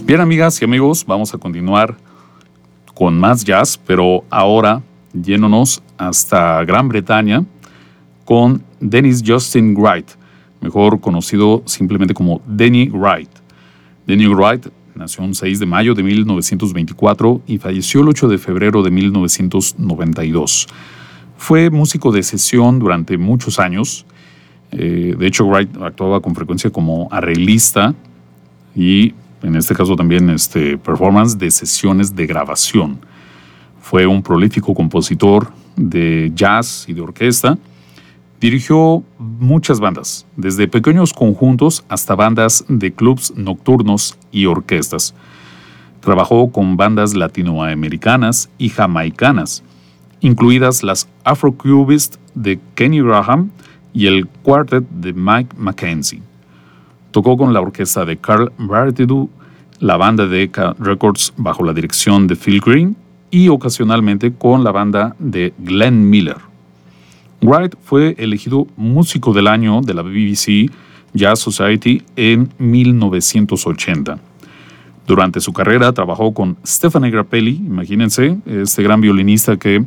Bien, amigas y amigos, vamos a continuar con más jazz, pero ahora yéndonos hasta Gran Bretaña con Dennis Justin Wright, mejor conocido simplemente como Denny Wright. Denny Wright nació el 6 de mayo de 1924 y falleció el 8 de febrero de 1992. Fue músico de sesión durante muchos años. De hecho, Wright actuaba con frecuencia como arreglista y en este caso también performance de sesiones de grabación. Fue un prolífico compositor de jazz y de orquesta. Dirigió muchas bandas, desde pequeños conjuntos hasta bandas de clubs nocturnos y orquestas. Trabajó con bandas latinoamericanas y jamaicanas, incluidas las Afro-Cubist de Kenny Graham y el Quartet de Mike McKenzie. Tocó con la orquesta de Carl Bartidu, la banda de Decca Records bajo la dirección de Phil Green y ocasionalmente con la banda de Glenn Miller. Wright fue elegido Músico del Año de la BBC Jazz Society en 1980. Durante su carrera trabajó con Stefano Grappelli, imagínense, este gran violinista que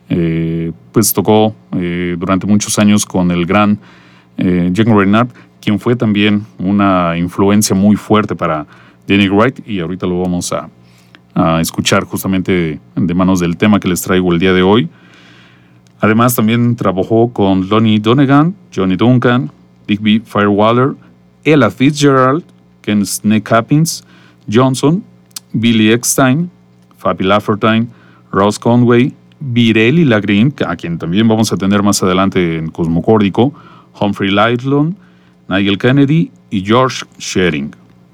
tocó durante muchos años con el gran Django Reinhardt, quien fue también una influencia muy fuerte para Denny Wright, y ahorita lo vamos a escuchar justamente de manos del tema que les traigo el día de hoy. Además, también trabajó con Lonnie Donegan, Johnny Duncan, Digby Firewaller, Ella Fitzgerald, Ken Snake Happins, Johnson, Billy Eckstine, Fabi Laffertine, Ross Conway, Virelli Lagrin, a quien también vamos a tener más adelante en Cosmocórdico, Humphrey Lytton, Nigel Kennedy y George Shearing.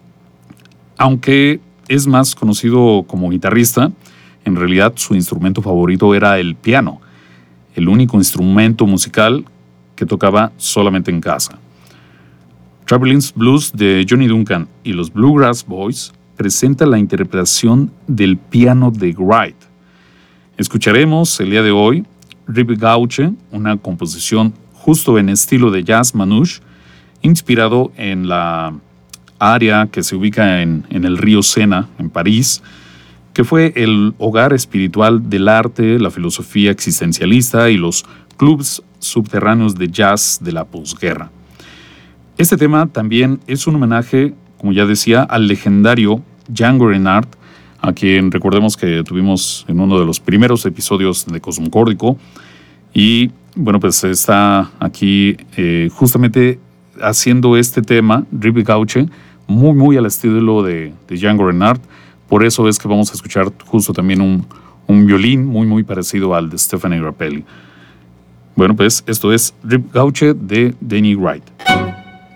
Aunque es más conocido como guitarrista, en realidad su instrumento favorito era el piano, el único instrumento musical que tocaba solamente en casa. Traveling Blues de Johnny Duncan y los Bluegrass Boys presenta la interpretación del piano de Wright. Escucharemos el día de hoy Rip Gauche, una composición justo en estilo de jazz manouche, inspirado en la área que se ubica en el río Sena, en París, que fue el hogar espiritual del arte, la filosofía existencialista y los clubs subterráneos de jazz de la posguerra. Este tema también es un homenaje, como ya decía, al legendario Django Reinhardt, a quien recordemos que tuvimos en uno de los primeros episodios de Cosmocórdico, y bueno, pues está aquí justamente haciendo este tema, Rip Gauche, muy al estilo de Django Reinhardt. Por eso es que vamos a escuchar justo también un violín muy parecido al de Stefano Grappelli. Bueno, pues esto es Rip Gauche de Denny Wright.